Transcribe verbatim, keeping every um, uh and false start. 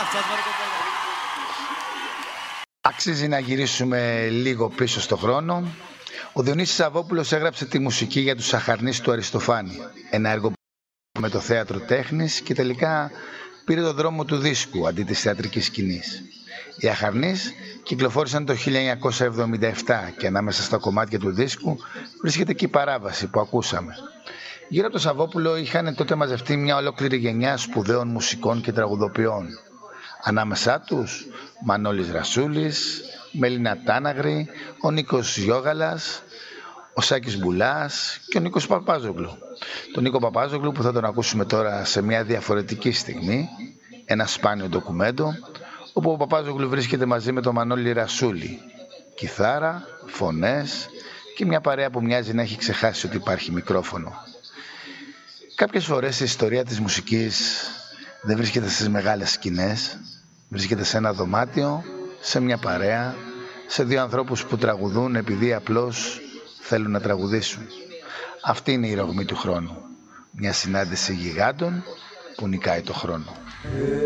Αξίζει να γυρίσουμε λίγο πίσω στο χρόνο. Ο Διονύσης Σαββόπουλος έγραψε τη μουσική για τους Σαχαρνείς του Αριστοφάνη, ένα έργο με το θέατρο τέχνης, και τελικά πήρε το δρόμο του δίσκου αντί της θεατρικής σκηνής. Οι Αχαρνείς κυκλοφόρησαν το χίλια εννιακόσια εβδομήντα επτά και ανάμεσα στα κομμάτια του δίσκου βρίσκεται και η παράβαση που ακούσαμε. Γύρω από τον Σαββόπουλο είχαν τότε μαζευτεί μια ολόκληρη γενιά σπουδαίων μουσικών και τραγουδοποιών. Ανάμεσά τους Μανώλης Ρασούλης, Μελίνα Τάναγρη, ο Νίκος Γιώγαλας, ο Σάκης Μπουλάς και ο Νίκος Παπάζογλου. Τον Νίκο Παπάζογλου που θα τον ακούσουμε τώρα σε μια διαφορετική στιγμή, ένα σπάνιο ντοκουμέντο, όπου ο Παπάζογλου βρίσκεται μαζί με τον Μανώλη Ρασούλη. Κιθάρα, φωνές και μια παρέα που μοιάζει να έχει ξεχάσει ότι υπάρχει μικρόφωνο. Κάποιες φορές η ιστορία της μουσικής δεν βρίσκεται στις μεγάλες σκηνές, βρίσκεται σε ένα δωμάτιο, σε μια παρέα, σε δύο ανθρώπους που τραγουδούν επειδή απλώς θέλουν να τραγουδήσουν. Αυτή είναι η ρογμή του χρόνου. Μια συνάντηση γιγάντων που νικάει το χρόνο.